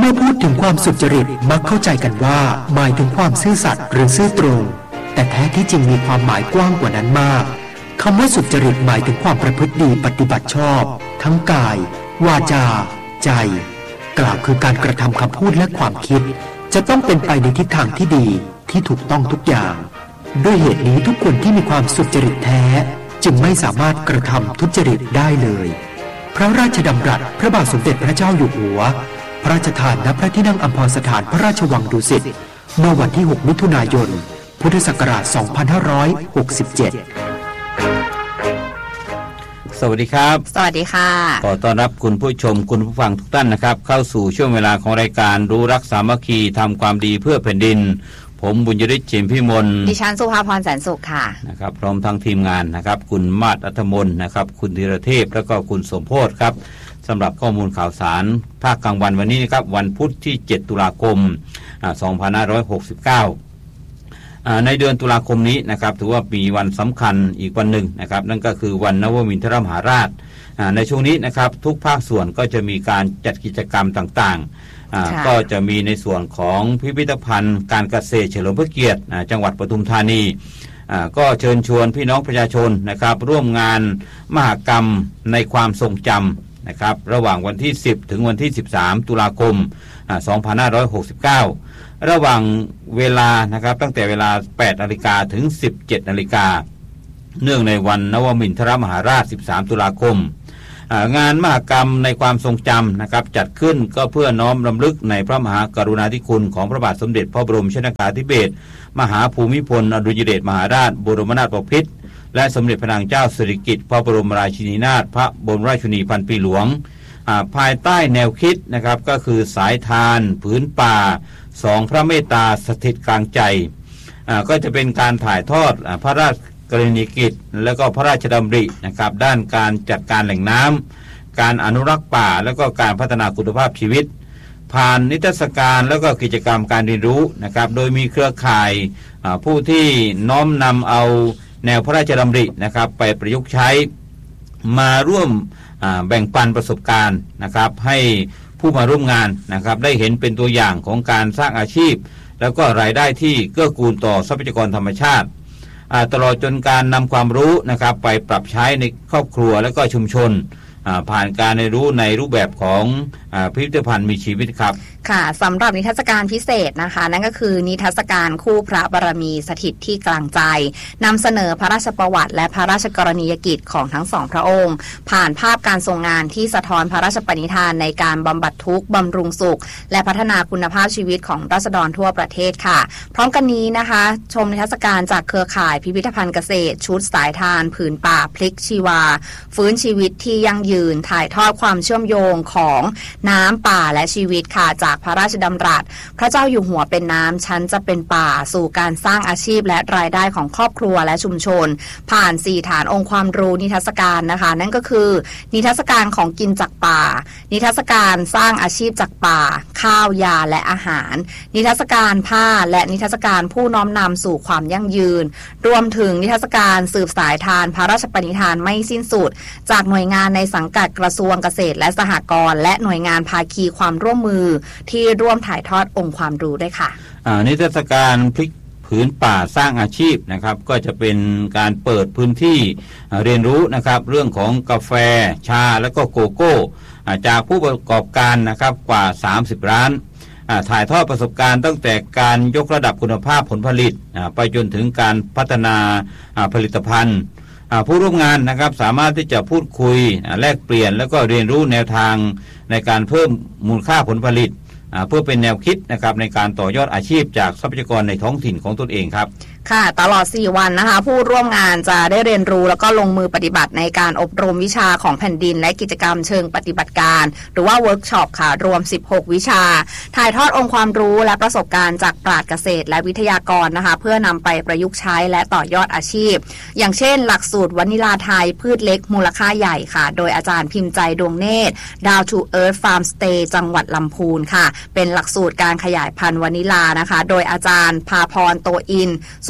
มื่อพูดถึงความสุจริตมักเข้าใจกันว่าหมายถึงความซื่อสัตย์หรือซื่อตรงแต่แท้ที่จริงมีความหมายกว้างกว่านั้นมากคำว่าสุจริตหมายถึงความประพฤติดีปฏิบัติชอบทั้งกายวาจาใจกล่าวคือการกระทำคำพูดและความคิดจะต้องเป็นไปในทิศทางที่ดีที่ถูกต้องทุกอย่างด้วยเหตุนี้ทุกคนที่มีความสุจริตแท้จึงไม่สามารถกระทำทุจริตได้เลยพระราชดำรัสพระบาทสมเด็จพระเจ้าอยู่หัวพระราชทานณพระที่นั่งอัมพรสถานพระราชวังดุสิตเมื่อวันที่ 6 มิถุนายน พุทธศักราช 2567 สวัสดีครับสวัสดีค่ะขอต้อนรับคุณผู้ชมคุณผู้ฟังทุกท่านนะครับเข้าสู่ช่วงเวลาของรายการรู้รักสามัคคีทำความดีเพื่อแผ่นดินผมบุญยฤทธิ์ เฉมพิมลดิฉันสุภาพรแสนสุขค่ะนะครับพร้อมทั้งทีมงานนะครับคุณมาศอัธมนต์นะครับคุณธีรเทพแล้วก็คุณสมโพธิ์ครับสำหรับข้อมูลข่าวสารภาคกลางวันวันนี้นะครับวันพุธที่7ตุลาคม2569ในเดือนตุลาคมนี้นะครับถือว่ามีวันสำคัญอีกวันหนึ่งนะครับนั่นก็คือวันนวมินทรมหาราชในช่วงนี้นะครับทุกภาคส่วนก็จะมีการจัดกิจกรรมต่างๆก็จะมีในส่วนของพิพิธภัณฑ์การเกษตรเฉลิมพระเกียรติจังหวัดปทุมธานีก็เชิญชวนพี่น้องประชาชนนะครับร่วมงานมหกรรมในความทรงจำนะครับระหว่างวันที่10ถึงวันที่13ตุลาคม2569ระหว่างเวลานะครับตั้งแต่เวลา 8:00 นถึง 17:00 นเนื่องในวันนวมินทรมหาราช13ตุลาคมงานมหกรรมในความทรงจำนะครับจัดขึ้นก็เพื่อน้อมรำลึกในพระมหากรุณาธิคุณของพระบาทสมเด็จพระบรมชนกาธิเบศรมหาภูมิพลอดุลยเดชมหาราชบรมนาถบพิตรและสมเด็จพระนางเจ้าสิริกิติ์พระบรมราชินีนาถพระบรมราชินีพันปีหลวงภายใต้แนวคิดนะครับก็คือสายทานผืนป่าสองพระเมตตาสถิตกลางใจก็จะเป็นการถ่ายทอดพระราชกรณียกิจและก็พระราชดำรินะครับด้านการจัดการแหล่งน้ำการอนุรักษ์ป่าและก็การพัฒนาคุณภาพชีวิตผ่านนิทรรศการแล้วก็กิจกรรมการเรียนรู้นะครับโดยมีเครือข่ายผู้ที่น้อมนำเอาแนวพระราชดำรินะครับไปประยุกต์ใช้มาร่วมแบ่งปันประสบการณ์นะครับให้ผู้มาร่วมงานนะครับได้เห็นเป็นตัวอย่างของการสร้างอาชีพแล้วก็รายได้ที่เกื้อกูลต่อทรัพยากรธรรมชาติตลอดจนการนำความรู้นะครับไปปรับใช้ในครอบครัวและก็ชุมชนผ่านการเรียนรู้ในรูปแบบของพิพิธภัณฑ์มีชีวิตครับค่ะสำหรับนิทรรศการพิเศษนะคะนั่นก็คือนิทรรศการคู่พระบารมีสถิตที่กลางใจนำเสนอพระราชประวัติและพระราชกรณียกิจของทั้งสองพระองค์ผ่านภาพการทรงงานที่สะท้อนพระราชปณิธานในการบำบัดทุกข์บำรุงสุขและพัฒนาคุณภาพชีวิตของราษฎรทั่วประเทศค่ะพร้อมกันนี้นะคะชมนิทรรศการจากเครือข่ายพิพิธภัณฑ์เกษตรชุดสายทานผืนป่าพลิกชีวาฟื้นชีวิตที่ยั่งยืนถ่ายทอดความเชื่อมโยงของน้ำป่าและชีวิตค่ะจากพระราชดำรัสพระเจ้าอยู่หัวเป็นน้ำฉันจะเป็นป่าสู่การสร้างอาชีพและรายได้ของครอบครัวและชุมชนผ่าน4ฐานองค์ความรู้นิทรรศการนะคะนั่นก็คือนิทรรศการของกินจากป่านิทรรศการสร้างอาชีพจากป่าข้าวยาและอาหารนิทรรศการผ้าและนิทรรศการผู้น้อมนำสู่ความยั่งยืนรวมถึงนิทรรศการสืบสายทานพระราชปณิธานไม่สิ้นสุดจากหน่วยงานในสังกัดกระทรวงเกษตรและสหกรณ์และหน่วยงานภาคีความร่วมมือที่ร่วมถ่ายทอดองค์ความรู้ด้วยค่ะนิทรรศการพลิกผืนป่าสร้างอาชีพนะครับก็จะเป็นการเปิดพื้นที่เรียนรู้นะครับเรื่องของกาแฟชาและก็โกโก้จากผู้ประกอบการนะครับกว่า30ร้านถ่ายทอดประสบการณ์ตั้งแต่การยกระดับคุณภาพผลผลิตไปจนถึงการพัฒนาผลิตภัณฑ์ผู้ร่วมงานนะครับสามารถที่จะพูดคุยแลกเปลี่ยนแล้วก็เรียนรู้แนวทางในการเพิ่มมูลค่าผลผลิตเพื่อเป็นแนวคิดนะครับในการต่อยอดอาชีพจากทรัพยากรในท้องถิ่นของตนเองครับค่ะตลอด4วันนะคะผู้ร่วมงานจะได้เรียนรู้แล้วก็ลงมือปฏิบัติในการอบรมวิชาของแผ่นดินและกิจกรรมเชิงปฏิบัติการหรือว่าเวิร์กช็อปค่ะรวม16วิชาถ่ายทอดองค์ความรู้และประสบการณ์จากปราชญ์เกษตรและวิทยากรนะคะเพื่อนำไปประยุกต์ใช้และต่อยอดอาชีพอย่างเช่นหลักสูตรวานิลาไทยพืชเล็กมูลค่าใหญ่ค่ะโดยอาจารย์พิมพ์ใจดวงเนตร Down to Earth Farm Stay จังหวัดลำพูนค่ะเป็นหลักสูตรการขยายพันธุ์วานิลานะคะโดยอาจารย์ภาพรโตอินสุ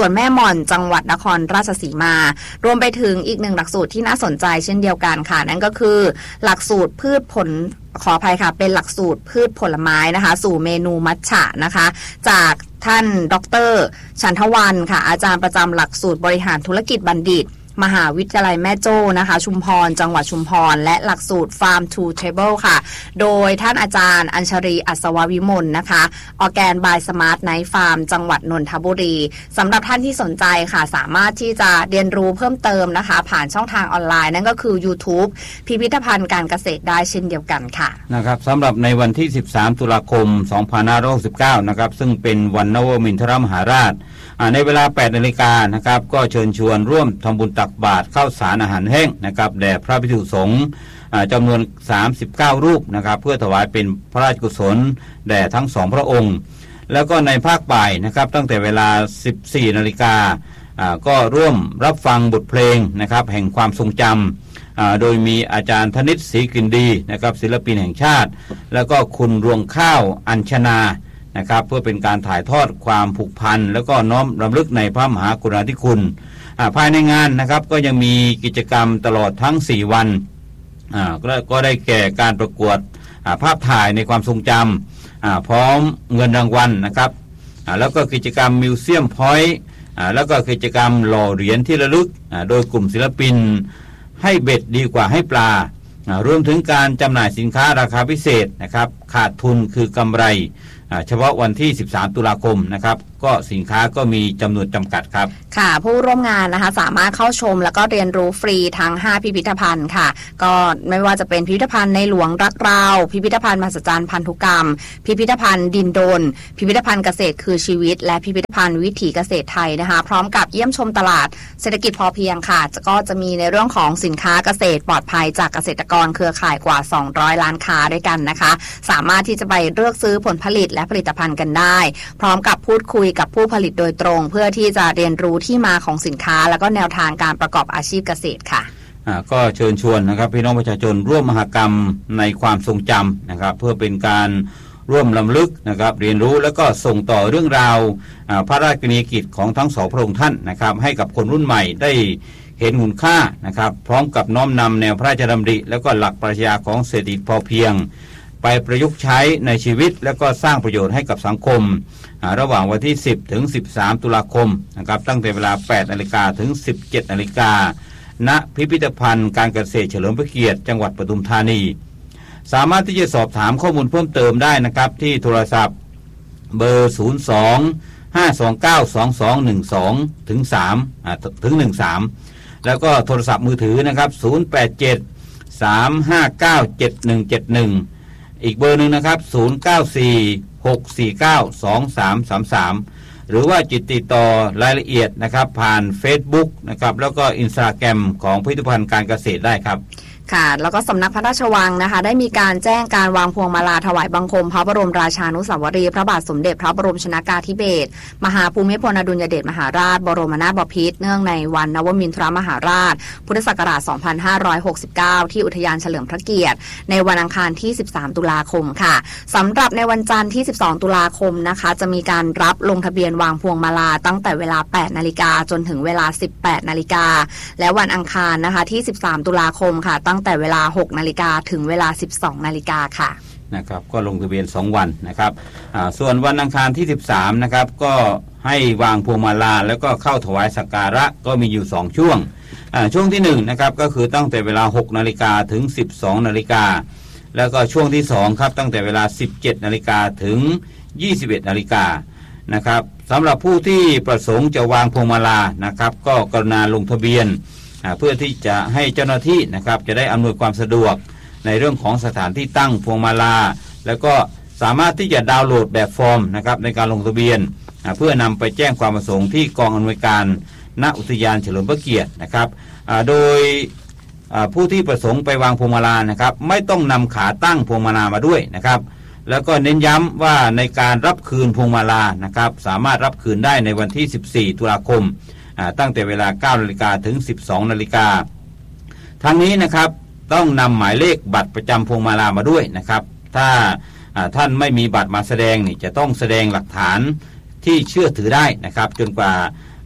ส่วนแม่หม่อนจังหวัดนครราชสีมารวมไปถึงอีกหนึ่งหลักสูตรที่น่าสนใจเช่นเดียวกันค่ะนั่นก็คือหลักสูตรพืชผลขออภัยค่ะเป็นหลักสูตรพืชผลไม้นะคะสู่เมนูมัทฉะนะคะจากท่านดร.ฉันทวรรณค่ะอาจารย์ประจำหลักสูตรบริหารธุรกิจบัณฑิตมหาวิทยาลัยแม่โจ้นะคะชุมพรจังหวัดชุมพรและหลักสูตร Farm to Table ค่ะโดยท่านอาจารย์อัญชรีอัศววิมลนะคะออร์แกนบายสมาร์ทไนท์ฟาร์มจังหวัดนนทบุรีสำหรับท่านที่สนใจค่ะสามารถที่จะเรียนรู้เพิ่มเติมนะคะผ่านช่องทางออนไลน์นั่นก็คือ YouTube พิพิธภัณฑ์การเกษตรได้เช่นเดียวกันค่ะนะครับสำหรับในวันที่13ตุลาคม2569นะครับซึ่งเป็นวันนวมินทรมหาราชในเวลา 8 นาฬิกานะครับก็เชิญชวนร่วมทำบุญตักบาตรข้าวสารอาหารแห้งนะครับแด่พระภิกษุสงฆ์จำนวน39รูปนะครับเพื่อถวายเป็นพระราชกุศลแด่ทั้งสองพระองค์แล้วก็ในภาคบ่ายนะครับตั้งแต่เวลา 14 นาฬิกาก็ร่วมรับฟังบทเพลงนะครับแห่งความทรงจำโดยมีอาจารย์ธนิตศรีกลิ่นดีนะครับศิลปินแห่งชาติแล้วก็คุณรวงข้าวอัญชนานะครับเพื่อเป็นการถ่ายทอดความผูกพันแล้วก็น้อมรำลึกในพระมหากรุณาธิคุณภายในงานนะครับก็ยังมีกิจกรรมตลอดทั้ง4วันก็ได้แก่การประกวดภาพถ่ายในความทรงจำพร้อมเงินรางวัลนะครับแล้วก็กิจกรรมมิวเซียมพอยต์แล้วก็กิจกรรมหล่อเหรียญที่ระลึกโดยกลุ่มศิลปินให้เบ็ดดีกว่าให้ปลารวมถึงการจำหน่ายสินค้าราคาพิเศษนะครับขาดทุนคือกำไรเฉพาะวันที่13ตุลาคมนะครับก็สินค้าก็มีจำนวนจำกัดครับค่ะผู้ร่วมงานนะคะสามารถเข้าชมแล้วก็เรียนรู้ฟรีทั้ง5พิพิธภัณฑ์ค่ะก็ไม่ว่าจะเป็นพิพิธภัณฑ์ในหลวงรักเราพิพิธภัณฑ์มหัศจรรย์พันธุกรรมพิพิธภัณฑ์ดินโดนพิพิธภัณฑ์เกษตรคือชีวิตและพิพิธภัณฑ์วิถีเกษตรไทยนะคะพร้อมกับเยี่ยมชมตลาดเศรษฐกิจพอเพียงค่ะก็จะมีในเรื่องของสินค้าเกษตรปลอดภัยจากเกษตรกรเครือข่ายกว่า200ล้านค้าด้วยกันนะคะสามารถที่จะไปเลือกซื้อผลผลิตและผลิตภัณฑ์กันได้พร้อมกับพูดคุยกับผู้ผลิตโดยตรงเพื่อที่จะเรียนรู้ที่มาของสินค้าแล้วก็แนวทางการประกอบอาชีพเกษตรค่ะก็เชิญชวนนะครับพี่น้องประชาชนร่วมมหกรรมในความทรงจำนะครับเพื่อเป็นการร่วมรำลึกนะครับเรียนรู้แล้วก็ส่งต่อเรื่องราวพระราชกรณียกิจของทั้งสองพระองค์ท่านนะครับให้กับคนรุ่นใหม่ได้เห็นคุณค่านะครับพร้อมกับน้อมนำแนวพระราชดำริแล้วก็หลักปรัชญาของเศรษฐกิจพอเพียงไปประยุกต์ใช้ในชีวิตแล้วก็สร้างประโยชน์ให้กับสังคมระหว่างวันที่10ถึง13ตุลาคมนะครับตั้งแต่เวลา 8 นาฬิกาถึง 17 นาฬิกาณพิพิธภัณฑ์การเกษตรเฉลิมพระเกียรติจังหวัดปทุมธานีสามารถที่จะสอบถามข้อมูลเพิ่มเติมได้นะครับที่โทรศัพท์เบอร์02-529-2212ถึง3ถึง13แล้วก็โทรศัพท์มือถือนะครับ087-359-7171อีกเบอร์หนึ่งนะครับ094-649-2333หรือว่าติดต่อรายละเอียดนะครับผ่าน Facebook นะครับแล้วก็ Instagram ของพิพิธภัณฑ์การเกษตรได้ครับค่ะแล้วก็สำนักพระราชวังนะคะได้มีการแจ้งการวางพวงมาลาถวายบังคมพระบรมราชานุสาวรีย์พระบาทสมเด็จพระบรมชนกาธิเบศรมหาภูมิพลอดุลยเดชมหาราชบรมนาถบพิตรเนื่องในวันนวมินทรมหาราชพุทธศักราช2569ที่อุทยานเฉลิมพระเกียรติในวันอังคารที่13ตุลาคมค่ะสำหรับในวันจันทร์ที่12ตุลาคมนะคะจะมีการรับลงทะเบียนวางพวงมาลาตั้งแต่เวลา 8 นาฬิกาจนถึงเวลา 18 นาฬิกาและวันอังคารนะคะที่13ตุลาคมค่ะตั้งแต่เวลา 6 นาฬิกาถึงเวลา 12 นาฬิกาค่ะนะครับก็ลงทะเบียน2วันนะครับส่วนวันอังคารที่13นะครับก็ให้วางพวงมาลาแล้วก็เข้าถวายสักการะก็มีอยู่2ช่วงช่วงที่1นะครับก็คือตั้งแต่เวลา 6 นาฬิกาถึง 12 นาฬิกาแล้วก็ช่วงที่2ครับตั้งแต่เวลา 17 นาฬิกาถึง 21 นาฬิกานะครับสำหรับผู้ที่ประสงค์จะวางพวงมาลานะครับก็กรุณาลงทะเบียนเพื่อที่จะให้เจ้าหน้าที่นะครับจะได้อำนวยความสะดวกในเรื่องของสถานที่ตั้งพวงมาลาแล้วก็สามารถที่จะดาวน์โหลดแบบฟอร์มนะครับในการลงทะเบียนเพื่อนำไปแจ้งความประสงค์ที่กองอำนวยการณอุทยานเฉลิมพระเกียรตินะครับโดยผู้ที่ประสงค์ไปวางพวงมาลานะครับไม่ต้องนำขาตั้งพวงมาลามาด้วยนะครับแล้วก็เน้นย้ำว่าในการรับคืนพวงมาลานะครับสามารถรับคืนได้ในวันที่14ตุลาคมตั้งแต่เวลา 9 นาฬิกาถึง 12 นาฬิกาทั้งนี้นะครับต้องนำหมายเลขบัตรประจำพวงมาลามาด้วยนะครับถ้าท่านไม่มีบัตรมาแสดงนี่จะต้องแสดงหลักฐานที่เชื่อถือได้นะครับจนกว่า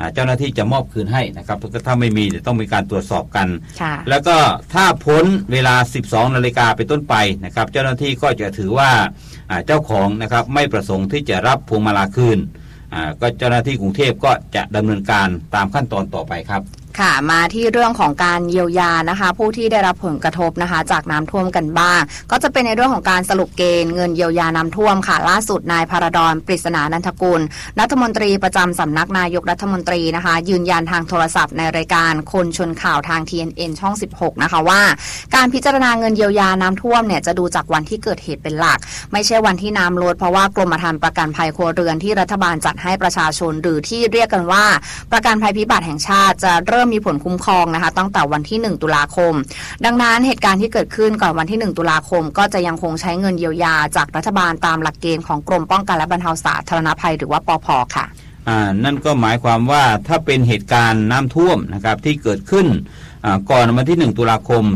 เจ้าหน้าที่จะมอบคืนให้นะครับถ้าไม่มีเดี๋ยวต้องมีการตรวจสอบกัน แล้วก็ถ้าพ้นเวลา 12 นาฬิกาเป็นต้นไปนะครับเจ้าหน้าที่ก็จะถือว่าเจ้าของนะครับไม่ประสงค์ที่จะรับพวงมาลัยคืนก็เจ้าหน้าที่กรุงเทพก็จะดำเนินการตามขั้นตอนต่อไปครับค่ะมาที่เรื่องของการเยียวยานะคะผู้ที่ได้รับผลกระทบนะคะจากน้ำท่วมกันบ้างก็จะเป็นในเรื่องของการสรุปเกณฑ์เงินเยียวยาน้ำท่วมค่ะล่าสุดนายพารดรปริศนานันทกุลรัฐมนตรีประจำสำนักนายกรัฐมนตรีนะคะยืนยันทางโทรศัพท์ในรายการคนชนข่าวทาง TNN ช่อง16นะคะว่าการพิจารณาเงินเยียวยาน้ำท่วมเนี่ยจะดูจากวันที่เกิดเหตุเป็นหลักไม่ใช่วันที่น้ำลดเพราะว่ากรมธรรม์ประกันภัยครัวเรือนที่รัฐบาลจัดให้ประชาชนหรือที่เรียกกันว่าประกันภัยพิบัติแห่งชาติจะเริ่มมีผลคุ้มครองนะคะตั้งแต่วันที่1ตุลาคมดังนั้นเหตุการณ์ที่เกิดขึ้นก่อนวันที่1ตุลาคมก็จะยังคงใช้เงินเยียวยาจากรัฐบาลตามหลักเกณฑ์ของกรมป้องกันและบรรเทาสาธารณภัยหรือว่าปภ.ค่ะนั่นก็หมายความว่าถ้าเป็นเหตุการณ์น้ำท่วมนะครับที่เกิดขึ้นก่อนวันที่1ตุลาคม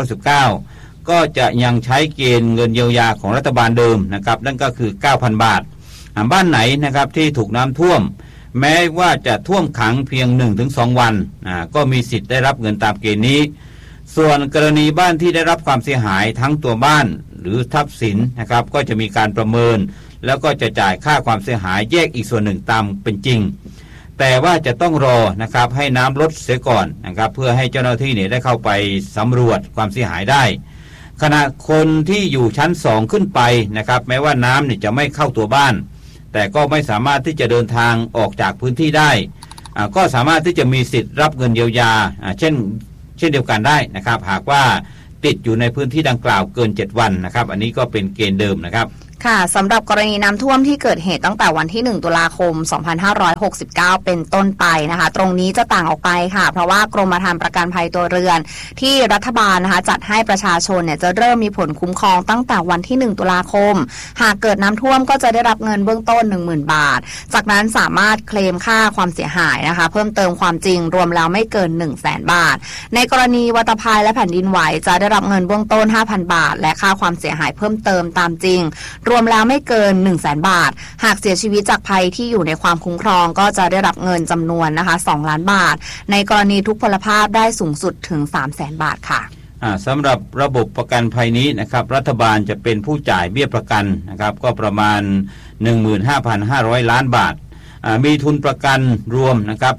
2519ก็จะยังใช้เกณฑ์เงินเยียวยาของรัฐบาลเดิมนะครับนั่นก็คือ 9,000 บาทบ้านไหนนะครับที่ถูกน้ำท่วมแม้ว่าจะท่วมขังเพียง 1-2 วันก็มีสิทธิ์ได้รับเงินตามเกณฑ์นี้ส่วนกรณีบ้านที่ได้รับความเสียหายทั้งตัวบ้านหรือทรัพย์สินนะครับก็จะมีการประเมินแล้วก็จะจ่ายค่าความเสียหายแยกอีกส่วนหนึ่งตามเป็นจริงแต่ว่าจะต้องรอนะครับให้น้ำลดเสียก่อนนะครับเพื่อให้เจ้าหน้าที่เนี่ยได้เข้าไปสำรวจความเสียหายได้ขณะคนที่อยู่ชั้น2ขึ้นไปนะครับแม้ว่าน้ำเนี่ยจะไม่เข้าตัวบ้านแต่ก็ไม่สามารถที่จะเดินทางออกจากพื้นที่ได้ก็สามารถที่จะมีสิทธิ์รับเงินเยียวยาเช่นเดียวกันได้นะครับหากว่าติดอยู่ในพื้นที่ดังกล่าวเกิน7วันนะครับอันนี้ก็เป็นเกณฑ์เดิมนะครับค่ะสำหรับกรณีน้ำท่วมที่เกิดเหตุตั้งแต่วันที่1ตุลาคม2569เป็นต้นไปนะคะตรงนี้จะต่างออกไปค่ะเพราะว่ากรมธรรม์ประกันภัยตัวเรือนที่รัฐบาลนะคะจัดให้ประชาชนเนี่ยจะเริ่มมีผลคุ้มครองตั้งแต่วันที่1ตุลาคมหากเกิดน้ำท่วมก็จะได้รับเงินเบื้องต้น 10,000 บาทจากนั้นสามารถเคลมค่าความเสียหายนะคะเพิ่มเติมความจริงรวมแล้วไม่เกิน 100,000 บาทในกรณีวัตภัยและแผ่นดินไหวจะได้รับเงินเบื้องต้น 5,000 บาทและค่าความเสียหายเพิ่มเติมตามจริงรวมแล้วไม่เกิน 100,000 บาทหากเสียชีวิตจากภัยที่อยู่ในความคุ้มครองก็จะได้รับเงินจำนวนนะคะ2ล้านบาทในกรณีทุกพลภาพได้สูงสุดถึง 300,000 บาทค่ะสำหรับระบบประกันภัยนี้นะครับรัฐบาลจะเป็นผู้จ่ายเบี้ยประกันนะครับก็ประมาณ 15,500 ล้านบาทมีทุนประกันรวมนะครับ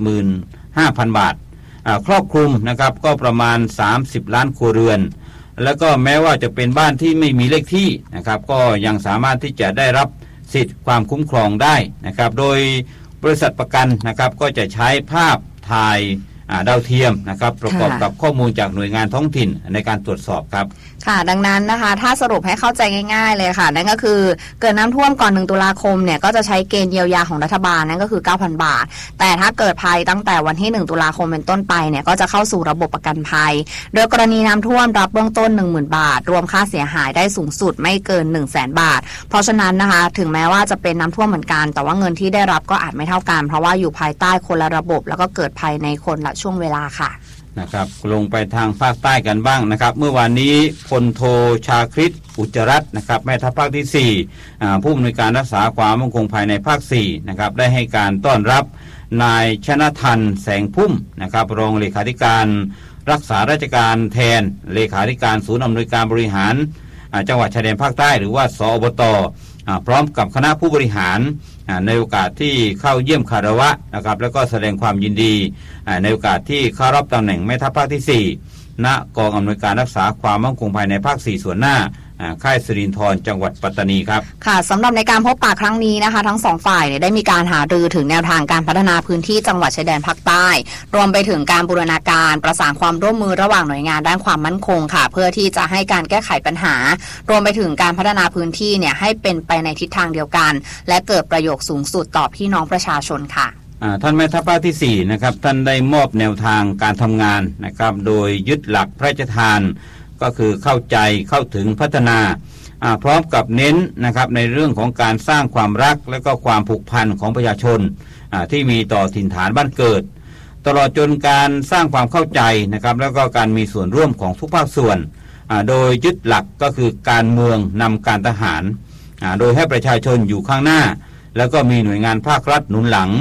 75,000 บาทครอบคลุมนะครับก็ประมาณ30ล้านครัวเรือนแล้วก็แม้ว่าจะเป็นบ้านที่ไม่มีเลขที่นะครับก็ยังสามารถที่จะได้รับสิทธิ์ความคุ้มครองได้นะครับโดยบริษัทประกันนะครับก็จะใช้ภาพถ่ายดาวเทียมนะครับประกอบกับข้อมูลจากหน่วยงานท้องถิ่นในการตรวจสอบครับค่ะดังนั้นนะคะถ้าสรุปให้เข้าใจง่ายๆเลยค่ะนั่นก็คือเกิดน้ำท่วมก่อน1ตุลาคมเนี่ยก็จะใช้เกณฑ์เยียวยาของรัฐบาลนั่นก็คือ 9,000 บาทแต่ถ้าเกิดภัยตั้งแต่วันที่1ตุลาคมเป็นต้นไปเนี่ยก็จะเข้าสู่ระบบประกันภัยโดยกรณีน้ำท่วมรับเบื้องต้น 10,000 บาทรวมค่าเสียหายได้สูงสุดไม่เกิน 100,000 บาทเพราะฉะนั้นนะคะถึงแม้ว่าจะเป็นน้ำท่วมเหมือนกันแต่ว่าเงินที่ได้รับก็อาจไม่เท่ากันเพราะว่าอยู่ภายใต้คนละระบบแล้วก็เกิดภัยในคนละช่วงเวลาค่ะนะครับลงไปทางภาคใต้กันบ้างนะครับเมื่อวานนี้พลโทชาคริตอุจจรัตน์นะครับแม่ทัพภาคที่4ผู้อำนวยการรักษาความมั่นคงภายในภาค4นะครับได้ให้การต้อนรับนายชนทันแสงพุ่มนะครับรองเลขาธิการรักษาราชการแทนเลขาธิการศูนย์อำนวยการบริหารจังหวัดชายแดนภาคใต้หรือว่าสอบต.พร้อมกับคณะผู้บริหารในโอกาสที่เข้าเยี่ยมคารวะนะครับแล้วก็แสดงความยินดีในโอกาสที่เข้ารับตำแหน่งแม่ทัพภาคที่4ณกองอำนวยการรักษาความมั่นคงภายในภาค4ส่วนหน้าค่ายสิรินธรจังหวัดปัตตานีครับค่ะสำหรับในการพบปะครั้งนี้นะคะทั้งสองฝ่ายเนี่ยได้มีการหารือถึงแนวทางการพัฒนาพื้นที่จังหวัดชายแดนภาคใต้รวมไปถึงการบูรณาการประสานความร่วมมือระหว่างหน่วยงานด้านความมั่นคงค่ะเพื่อที่จะให้การแก้ไขปัญหารวมไปถึงการพัฒนาพื้นที่เนี่ยให้เป็นไปในทิศทางเดียวกันและเกิดประโยชน์สูงสุดต่อพี่น้องประชาชนค่ะท่านแม่ทัพภาคที่4นะครับท่านได้มอบแนวทางการทำงานนะครับโดยยึดหลักพระราชทานก็คือเข้าใจเข้าถึงพัฒนาพร้อมกับเน้นนะครับในเรื่องของการสร้างความรักและก็ความผูกพันของประชาชนที่มีต่อถิ่นฐานบ้านเกิดตลอดจนการสร้างความเข้าใจนะครับแล้วก็การมีส่วนร่วมของทุกภาคส่วนโดยยึดหลักก็คือการเมืองนำการทหารโดยให้ประชาชนอยู่ข้างหน้าแล้วก็มีหน่วยงานภาครัฐหนุนหลัง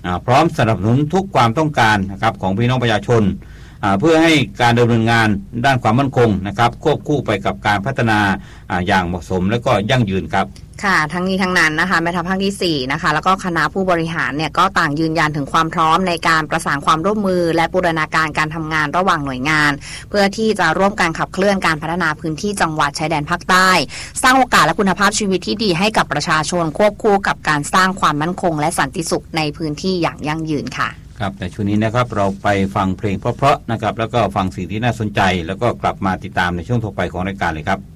พร้อมสนับสนุนทุกความต้องการนะครับของพี่น้องประชาชนเพื่อให้การดำเนินงานด้านความมั่นคงนะครับควบคู่ไปกับการพัฒนาอย่างเหมาะสมและก็ยั่งยืนครับค่ะทั้งนี้ทั้งนั้นนะคะแม่ทัพภาคที่4นะคะแล้วก็คณะผู้บริหารเนี่ยก็ต่างยืนยันถึงความพร้อมในการประสานความร่วมมือและบูรณาการการทำงานระหว่างหน่วยงานเพื่อที่จะร่วมกันขับเคลื่อนการพัฒนาพื้นที่จังหวัดชายแดนภาคใต้สร้างโอกาสและคุณภาพชีวิตที่ดีให้กับประชาชนควบคู่กับการสร้างความมั่นคงและสันติสุขในพื้นที่อย่างยั่งยืนค่ะครับแต่ช่วงนี้นะครับเราไปฟังเพลงเพราะๆนะครับแล้วก็ฟังสิ่งที่น่าสนใจแล้วก็กลับมาติดตามในช่วงต่อไปของรายการเลยครับ